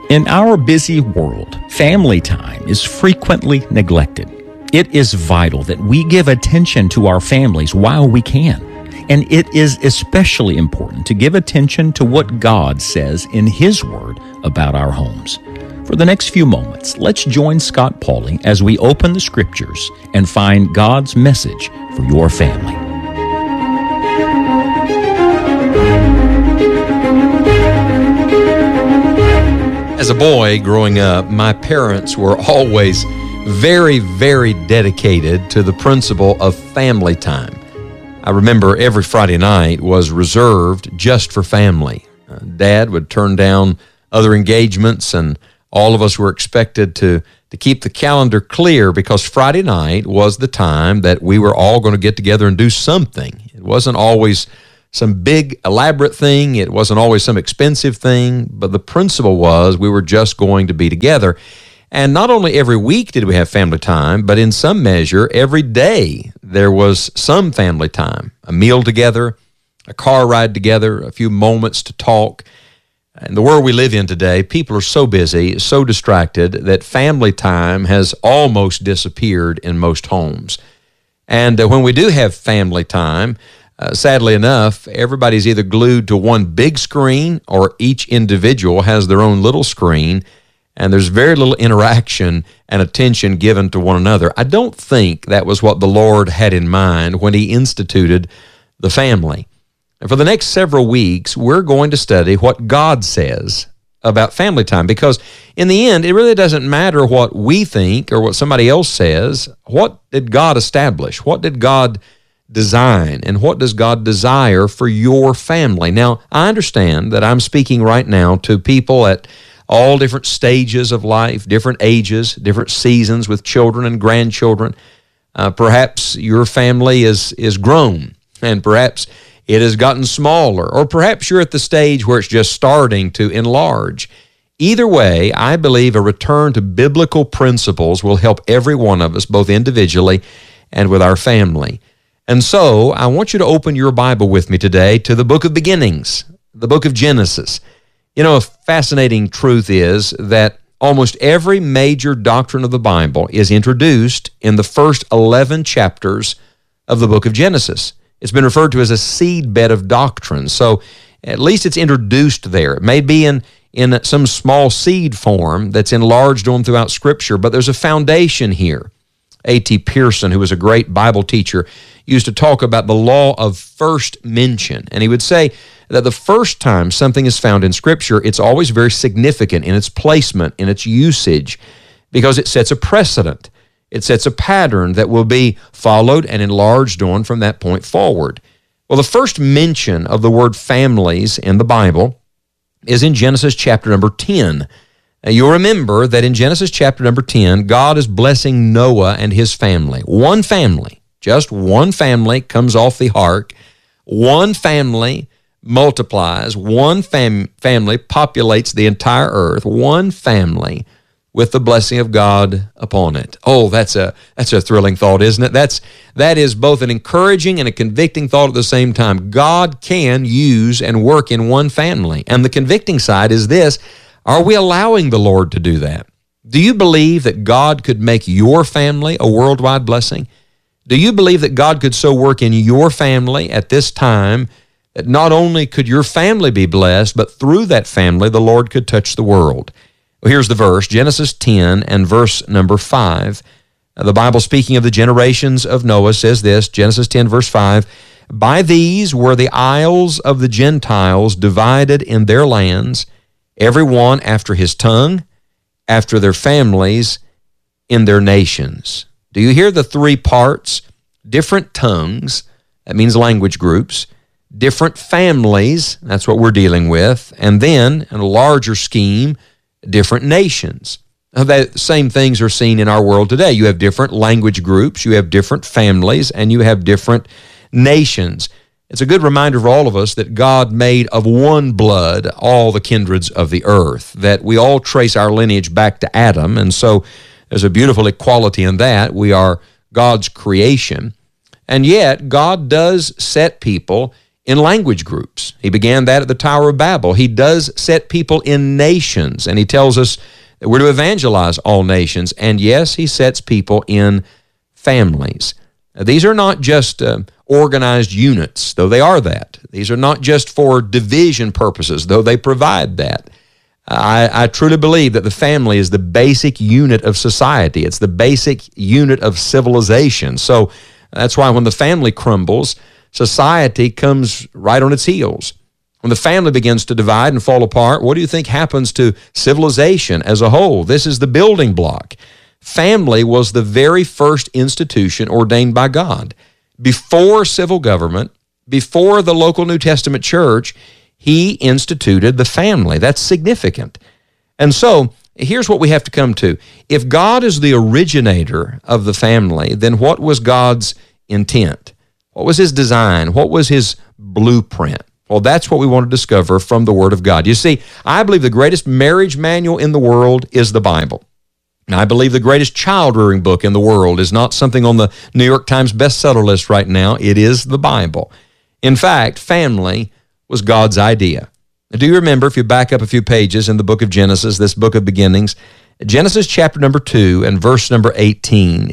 In our busy world, family time is frequently neglected. It is vital that we give attention to our families while we can. And it is especially important to give attention to what God says in His Word about our homes. For the next few moments, let's join Scott Pauley as we open the Scriptures and find God's message for your family. As a boy growing up, my parents were always very, very dedicated to the principle of family time. I remember every Friday night was reserved just for family. Dad would turn down other engagements, and all of us were expected to keep the calendar clear because Friday night was the time that we were all going to get together and do something. It wasn't always some big elaborate thing. It wasn't always some expensive thing, but the principle was we were just going to be together. And not only every week did we have family time, but in some measure, every day there was some family time, a meal together, a car ride together, a few moments to talk. In the world we live in today, people are so busy, so distracted, that family time has almost disappeared in most homes. And when we do have family time, sadly enough, everybody's either glued to one big screen or each individual has their own little screen, and there's very little interaction and attention given to one another. I don't think that was what the Lord had in mind when He instituted the family. And for the next several weeks, we're going to study what God says about family time, because in the end, it really doesn't matter what we think or what somebody else says. What did God establish? What did God design, and what does God desire for your family? Now, I understand that I'm speaking right now to people at all different stages of life, different ages, different seasons with children and grandchildren. Perhaps your family is grown, and perhaps it has gotten smaller, or perhaps you're at the stage where it's just starting to enlarge. Either way, I believe a return to biblical principles will help every one of us, both individually and with our family. And so, I want you to open your Bible with me today to the book of beginnings, the book of Genesis. You know, a fascinating truth is that almost every major doctrine of the Bible is introduced in the first 11 chapters of the book of Genesis. It's been referred to as a seedbed of doctrine, so at least it's introduced there. It may be in some small seed form that's enlarged on throughout Scripture, but there's a foundation here. A.T. Pierson, who was a great Bible teacher, used to talk about the law of first mention. And he would say that the first time something is found in Scripture, it's always very significant in its placement, in its usage, because it sets a precedent. It sets a pattern that will be followed and enlarged on from that point forward. Well, the first mention of the word families in the Bible is in Genesis chapter number 10. Now, you'll remember that in Genesis chapter number 10, God is blessing Noah and his family. One family, just one family comes off the ark. One family multiplies. One family populates the entire earth. One family with the blessing of God upon it. Oh, that's a thrilling thought, isn't it? That is both an encouraging and a convicting thought at the same time. God can use and work in one family. And the convicting side is this: are we allowing the Lord to do that? Do you believe that God could make your family a worldwide blessing? Do you believe that God could so work in your family at this time that not only could your family be blessed, but through that family, the Lord could touch the world? Well, here's the verse, Genesis 10 and verse number 5. The Bible, speaking of the generations of Noah, says this, Genesis 10, verse 5, "By these were the isles of the Gentiles divided in their lands, every one after his tongue, after their families, in their nations." Do you hear the three parts? Different tongues, that means language groups. Different families, that's what we're dealing with. And then, in a larger scheme, different nations. Now, the same things are seen in our world today. You have different language groups, you have different families, and you have different nations. It's a good reminder for all of us that God made of one blood all the kindreds of the earth, that we all trace our lineage back to Adam, and so there's a beautiful equality in that. We are God's creation, and yet God does set people in language groups. He began that at the Tower of Babel. He does set people in nations, and he tells us that we're to evangelize all nations. And yes, he sets people in families. Now, these are not just organized units, though they are that. These are not just for division purposes, though they provide that. I truly believe that the family is the basic unit of society. It's the basic unit of civilization. So that's why when the family crumbles, society comes right on its heels. When the family begins to divide and fall apart, what do you think happens to civilization as a whole? This is the building block. Family was the very first institution ordained by God. Before civil government, before the local New Testament church, he instituted the family. That's significant. And so here's what we have to come to. If God is the originator of the family, then what was God's intent? What was his design? What was his blueprint? Well, that's what we want to discover from the Word of God. You see, I believe the greatest marriage manual in the world is the Bible. And I believe the greatest child-rearing book in the world is not something on the New York Times bestseller list right now. It is the Bible. In fact, family was God's idea. Now, do you remember, if you back up a few pages in the book of Genesis, this book of beginnings, Genesis chapter number 2 and verse number 18,